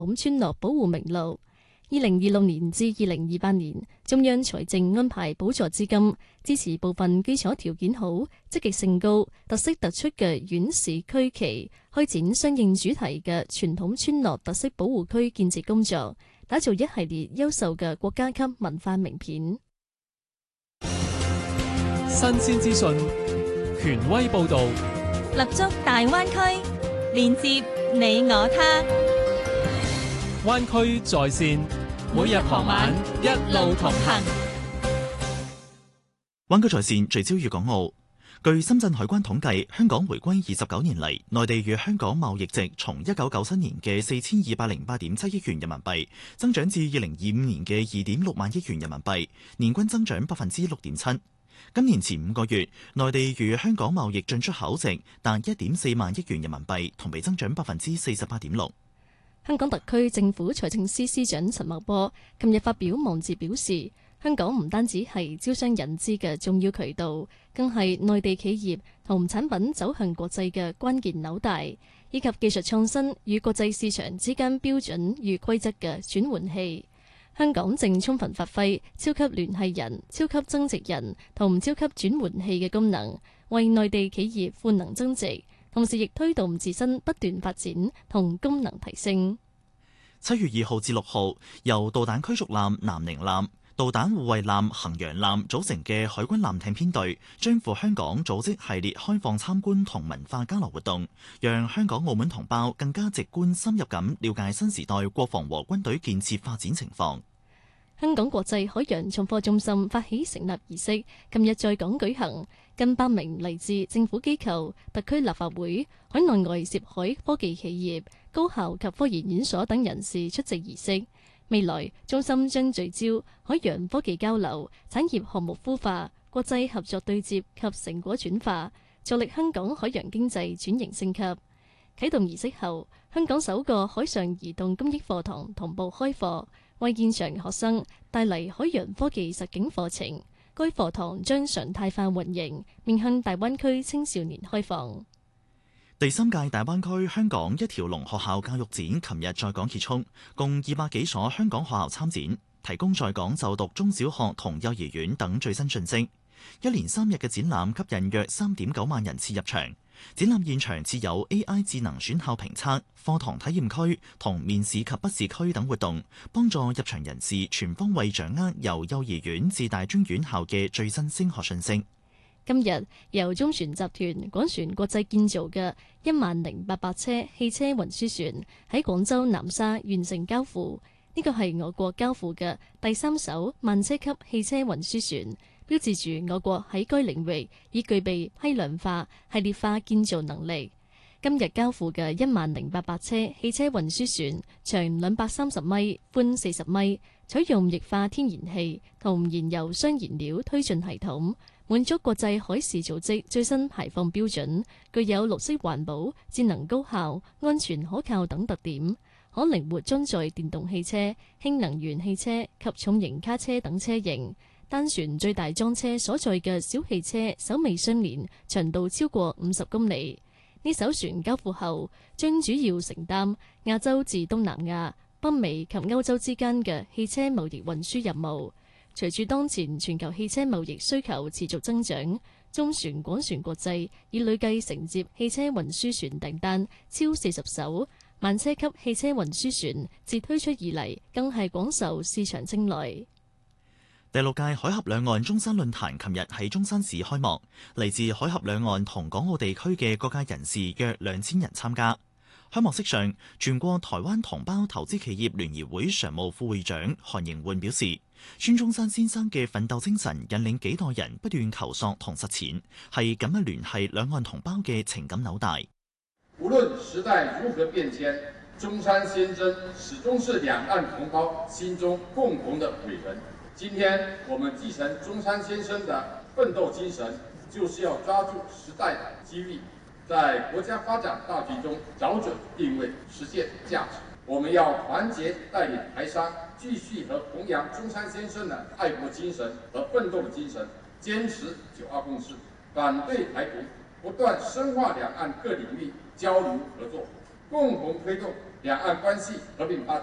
村落保護名錄。2026年至2028年，中央財政安排補助資金，支持部分基礎條件好、積極性高、特色突出嘅縣市區期，開展相應主題嘅傳統村落特色保護區建設工作，打造一系列優秀嘅國家級文化名片。 新鮮資訊，權威報導， 立足大灣區，連接你我他。 灣區在線，每日傍晚一路同行。 灣區在線聚焦粵港澳。據深圳海關統計，香港回歸29年嚟，內地與香港貿易值從1997年嘅4208.7億元人民幣增長至2025年嘅2.6萬億元人民幣，年均增長6.7%。今年前5個月，內地與香港貿易進出口值達1.4萬億元人民幣，同比增長48.6%。 香港特區政府財政司司長陳茂波近日發表網誌表示，香港唔單止係招商引資嘅重要渠道，更係內地企業同產品走向國際嘅關鍵紐帶，以及技術創新與國際市場之間標準與規則嘅轉換器。香港正充分發揮超級聯繫人、超級增值人同超級轉換器嘅功能，為內地企業賦能增值，同時亦推動自身不斷發展同功能提升。 7月2號至6號，由導彈驅逐艦南寧艦、導彈護衛艦衡陽艦組成嘅海軍艦艇編隊將赴香港組織系列開放參觀同文化交流活動，讓香港澳門同胞更加直觀深入咁了解新時代國防和軍隊建設發展情況。 香港國際海洋創科中心發起成立儀式，今日在港舉行，近100名嚟自政府機構、特區立法會、海內外涉海科技企業、高校及科研院所等人士出席儀式。未來中心將聚焦海洋科技交流、產業項目孵化、國際合作對接及成果轉化，助力香港海洋經濟轉型升級。啟動儀式後，香港首個海上移動公益課堂同步開課，為現場學生帶嚟海洋科技實景課程。該課堂將常態化運營，面向大灣區青少年開放。 第3屆大灣區香港一條龍學校教育展琴日在港結束，共200幾所香港學校參展，提供在港就讀中小學同幼兒園等最新訊息。一連3日嘅展覽吸引約3.9萬人次入場。展覽現場設有 AI 智能選校評測、課堂體驗區同面試及筆試區等活動，幫助入場人士全方位掌握由幼兒園至大專院校嘅最新升學訊息。 今日由中船集團廣船國際建造嘅10800車汽車運輸船喺廣州南沙完成交付，呢個係我國交付嘅第3艘慢車級汽車運輸船，標誌住我國喺該領域已具備批量化、系列化建造能力。今日交付嘅10800車汽車運輸船長230米、寬40米，採用液化天然氣同燃油雙燃料推進系統，滿足國際海事組織最新排放標準，具有綠色環保、節能高效、安全可靠等特點，可靈活裝載電動汽車、氫能源汽車及重型卡車等車型。單船最大裝車所載嘅小汽車首尾相連，長度超過50公里。呢艘船交付後，將主要承擔亞洲至東南亞、北美及歐洲之間嘅汽車貿易運輸任務。隨住當前全球汽車貿易需求持續增長，中船廣船國際已累計承接汽車運輸船訂單超40艘，慢車級汽車運輸船自推出以嚟更係廣受市場青睞。 第6屆海峽兩岸中山論壇琴日喺中山市開幕，嚟自海峽兩岸同港澳地區嘅各界人士約2000人參加。開幕式上，全國台灣同胞投資企業聯誼會常務副會長韓盈煥表示，孫中山先生嘅奮鬥精神引領幾代人不斷求索同實踐，係緊密聯繫兩岸同胞嘅情感紐帶。 無論時代如何變遷，中山先生始終是兩岸同胞心中共同的偉人。今天我們繼承中山先生的奮鬥精神，就是要抓住時代的機遇，在國家發展大局中找準定位，實現價值。我們要團結帶領台商，繼續和弘揚中山先生的愛國精神和奮鬥的精神，堅持9·2共識，反對台獨，不斷深化兩岸各領域交流合作，共同推動两岸关系和平发展。